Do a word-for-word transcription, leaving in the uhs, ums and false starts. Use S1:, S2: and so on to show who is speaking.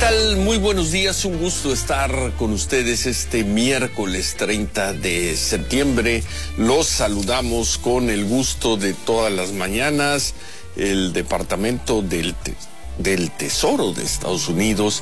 S1: tal? Muy buenos días, un gusto estar con ustedes este miércoles treinta de septiembre. Los saludamos con el gusto de todas las mañanas. El Departamento del, Te- del Tesoro de Estados Unidos